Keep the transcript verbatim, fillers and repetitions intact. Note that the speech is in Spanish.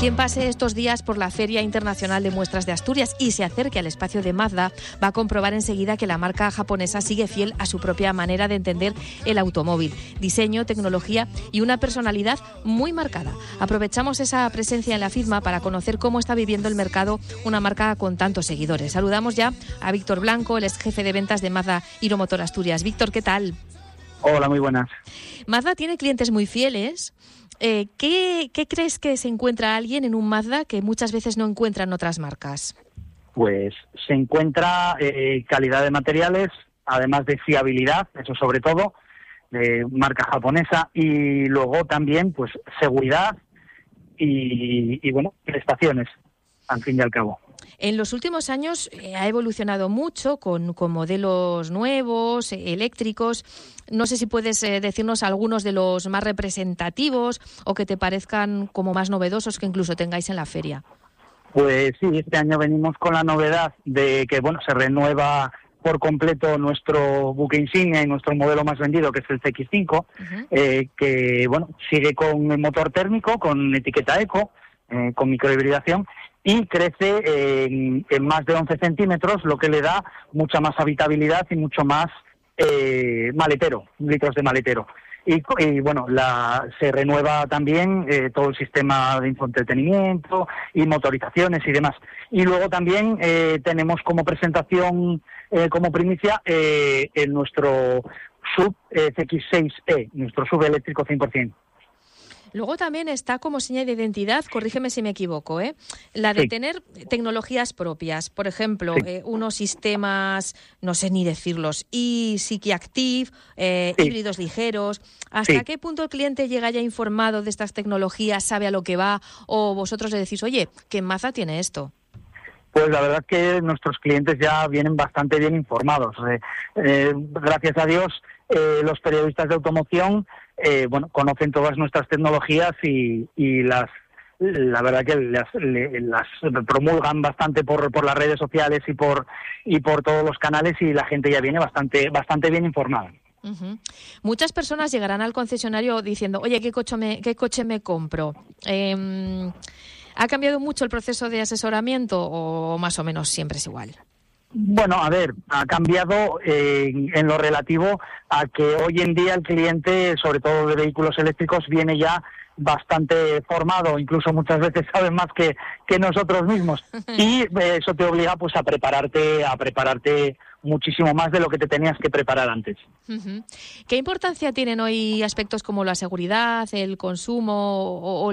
Quien pase estos días por la Feria Internacional de Muestras de Asturias y se acerque al espacio de Mazda va a comprobar enseguida que la marca japonesa sigue fiel a su propia manera de entender el automóvil. Diseño, tecnología y una personalidad muy marcada. Aprovechamos esa presencia en la firma para conocer cómo está viviendo el mercado una marca con tantos seguidores. Saludamos ya a Víctor Blanco, el ex jefe de ventas de Mazda Hiromotor Asturias. Víctor, ¿qué tal? Hola, muy buenas. Mazda tiene clientes muy fieles. Eh, ¿qué, ¿Qué crees que se encuentra alguien en un Mazda que muchas veces no encuentra en otras marcas? Pues se encuentra eh, calidad de materiales, además de fiabilidad, eso sobre todo, de marca japonesa, y luego también pues seguridad y, y bueno, prestaciones, al fin y al cabo. En los últimos años eh, ha evolucionado mucho con, con modelos nuevos, eh, eléctricos. No sé si puedes eh, decirnos algunos de los más representativos o que te parezcan como más novedosos que incluso tengáis en la feria. Pues sí, este año venimos con la novedad de que bueno se renueva por completo nuestro buque insignia y nuestro modelo más vendido, que es el C X cinco, uh-huh. eh, que bueno sigue con el motor térmico, con etiqueta eco, eh, con microhibridación, y crece en, en más de once centímetros, lo que le da mucha más habitabilidad y mucho más eh, maletero, litros de maletero. Y, y bueno, la, se renueva también eh, todo el sistema de infoentretenimiento y motorizaciones y demás. Y luego también eh, tenemos como presentación, eh, como primicia, eh, en nuestro sub eh, C X seis E, nuestro sub eléctrico cien por ciento. Luego también está como señal de identidad, corrígeme si me equivoco, ¿eh? la de sí. tener tecnologías propias. Por ejemplo, sí. eh, unos sistemas, no sé ni decirlos, ePsych Active, eh, sí. híbridos ligeros. ¿Hasta sí. qué punto el cliente llega ya informado de estas tecnologías, sabe a lo que va? O vosotros le decís, oye, ¿qué Mazda tiene esto? Pues la verdad es que nuestros clientes ya vienen bastante bien informados. Eh, eh, gracias a Dios, eh, los periodistas de automoción eh, bueno, conocen todas nuestras tecnologías y, y las la verdad que las, le, las promulgan bastante por, por las redes sociales y por y por todos los canales, y la gente ya viene bastante bastante bien informada. Uh-huh. Muchas personas llegarán al concesionario diciendo, oye, ¿qué coche me, qué coche me compro? Eh, ¿Ha cambiado mucho el proceso de asesoramiento o más o menos siempre es igual? Bueno, a ver, ha cambiado eh, en lo relativo a que hoy en día el cliente, sobre todo de vehículos eléctricos, viene ya bastante formado, incluso muchas veces sabe más que, que nosotros mismos, y eh, eso te obliga pues a prepararte, a prepararte muchísimo más de lo que te tenías que preparar antes. Uh-huh. ¿Qué importancia tienen hoy aspectos como la seguridad, el consumo o, o